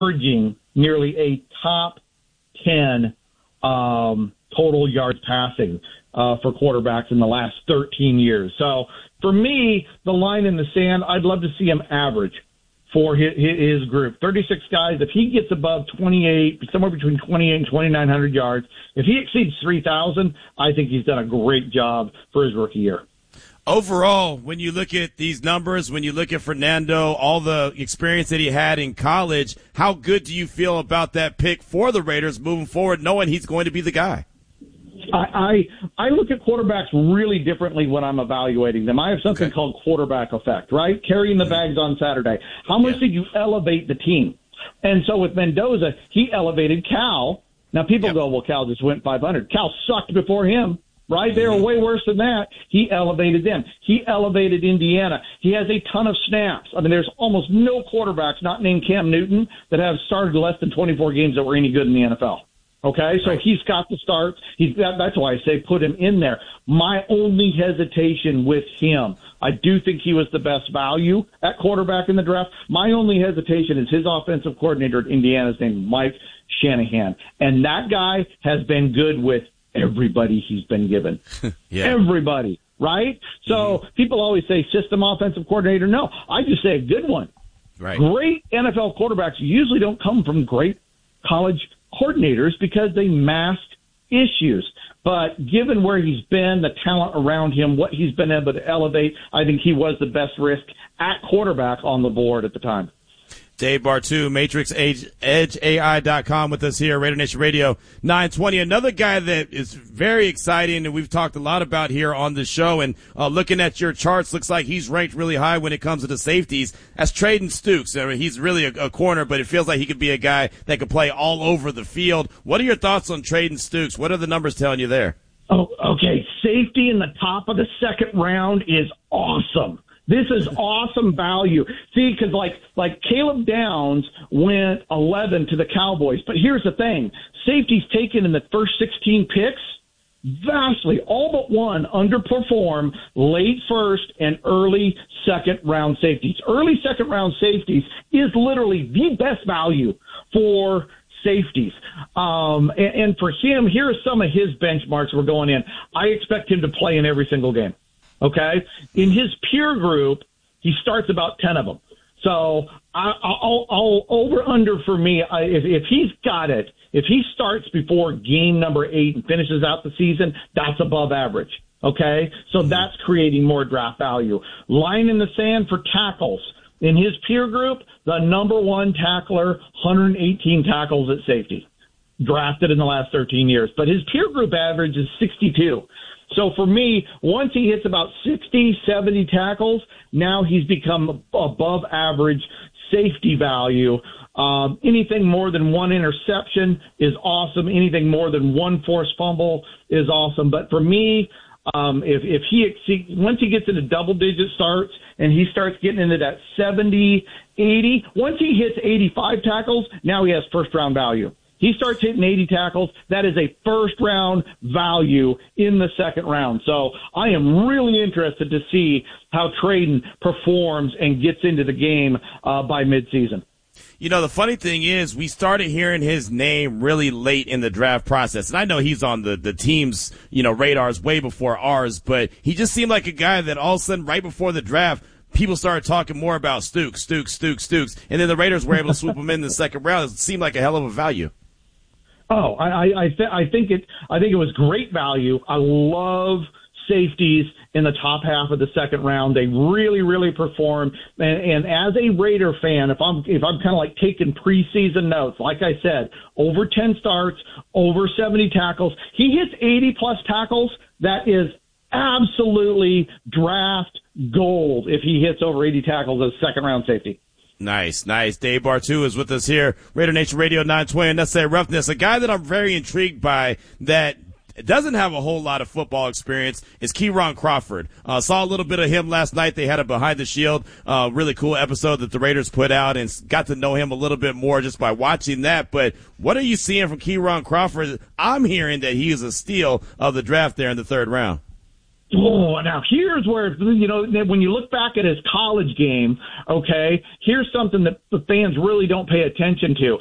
averaging nearly a top 10 total yards passing for quarterbacks in the last 13 years. So for me, the line in the sand, I'd love to see him average for his group. 36 guys, if he gets above 28, somewhere between 28 and 2,900 yards, if he exceeds 3,000, I think he's done a great job for his rookie year. Overall, when you look at these numbers, when you look at Fernando, all the experience that he had in college, how good do you feel about that pick for the Raiders moving forward, knowing he's going to be the guy? I look at quarterbacks really differently when I'm evaluating them. I have something called quarterback effect, right? Carrying the bags on Saturday. How much did you elevate the team? And so with Mendoza, he elevated Cal. Now people go, well, Cal just went 500. Cal sucked before him. Right? They were way worse than that. He elevated them. He elevated Indiana. He has a ton of snaps. I mean, there's almost no quarterbacks not named Cam Newton that have started less than 24 games that were any good in the NFL. Okay? So he's got the starts. That's why I say put him in there. My only hesitation with him, I do think he was the best value at quarterback in the draft. My only hesitation is his offensive coordinator at Indiana is named Mike Shanahan. And that guy has been good with everybody he's been given. Everybody, right? So people always say system offensive coordinator. No, I just say a good one. Right. Great NFL quarterbacks usually don't come from great college coordinators because they mask issues. But given where he's been, the talent around him, what he's been able to elevate, I think he was the best risk at quarterback on the board at the time. Dave Bartoo, MatrixEdgeAI.com with us here, Raider Nation Radio 920. Another guy that is very exciting and we've talked a lot about here on the show, and looking at your charts, looks like he's ranked really high when it comes to the safeties. That's Trayden Stukes. I mean, he's really a corner, but it feels like he could be a guy that could play all over the field. What are your thoughts on Trayden Stukes? What are the numbers telling you there? Oh, okay. Safety in the top of the second round is awesome. This is awesome value. See, because like Caleb Downs went 11 to the Cowboys. But here's the thing. Safeties taken in the first 16 picks, vastly, all but one, underperform late first and early second round safeties. Early second round safeties is literally the best value for safeties. And for him, here are some of his benchmarks we're going in. I expect him to play in every single game. Okay? In his peer group, he starts about 10 of them. So I'll over under for me, if he's got it, if he starts before game number 8 and finishes out the season, that's above average. Okay? So that's creating more draft value. Line in the sand for tackles. In his peer group, the number one tackler, 118 tackles at safety, drafted in the last 13 years. But his peer group average is 62. So for me, once he hits about 60, 70 tackles, now he's become above average safety value. Anything more than one interception is awesome. Anything more than one forced fumble is awesome. But for me, if he exceeds, once he gets into double digit starts and he starts getting into that 70, 80, once he hits 85 tackles, now he has first round value. He starts hitting 80 tackles. That is a first-round value in the second round. So I am really interested to see how Trayden performs and gets into the game by midseason. You know, the funny thing is we started hearing his name really late in the draft process. And I know he's on the team's, radars way before ours, but he just seemed like a guy that all of a sudden right before the draft, people started talking more about Stukes. And then the Raiders were able to swoop him in the second round. It seemed like a hell of a value. Oh, I think it was great value. I love safeties in the top half of the second round. They really, really perform. And as a Raider fan, if I'm kind of like taking preseason notes, like I said, over 10 starts, over 70 tackles, he hits 80 plus tackles. That is absolutely draft gold if he hits over 80 tackles as second round safety. Nice. Dave Bartoo is with us here, Raider Nation Radio 920, and that's a roughness. A guy that I'm very intrigued by that doesn't have a whole lot of football experience is Kieron Crawford. Saw a little bit of him last night. They had a Behind the Shield, really cool episode that the Raiders put out, and got to know him a little bit more just by watching that. But what are you seeing from Kieron Crawford? I'm hearing that he is a steal of the draft there in the third round. Oh, now here's where, when you look back at his college game, okay, here's something that the fans really don't pay attention to.